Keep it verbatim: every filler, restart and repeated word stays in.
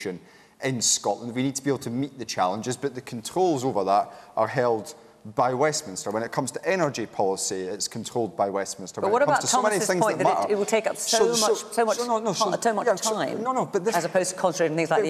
in Scotland. We need to be able to meet the challenges, but the controls over that are held by Westminster. When it comes to energy policy, it's controlled by Westminster. But when what it comes about to so many Thomas's things point that, that, matter, it, it will take up so, so, much, so, so much, so, no, no, so, so much yeah, time, so, no, no, but this, as opposed to concentrating things like the